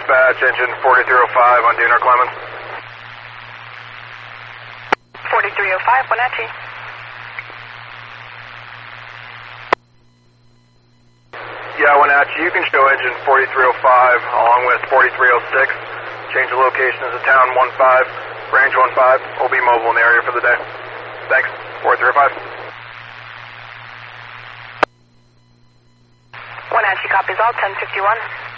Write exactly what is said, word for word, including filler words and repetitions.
dispatch, engine forty-three oh five on D N R Clemens. forty-three oh five, Wenatchee. Yeah, Wenatchee, you can show engine forty-three oh five along with forty-three oh six. Change the location as a town one five, range one five. We'll be mobile in the area for the day. Thanks, forty-three oh five. Wenatchee copies all, ten fifty-one.